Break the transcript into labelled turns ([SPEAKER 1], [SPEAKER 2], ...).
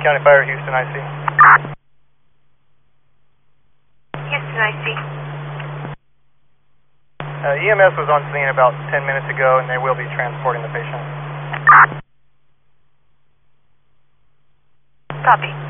[SPEAKER 1] County Fire, Houston, IC.
[SPEAKER 2] Houston, IC.
[SPEAKER 1] EMS was on scene about 10 minutes ago, and they will be transporting the patient.
[SPEAKER 2] Copy.